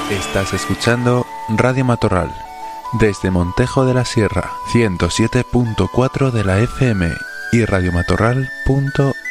Estás escuchando Radio Matorral, desde Montejo de la Sierra, 107.4 de la FM y radiomatorral.es.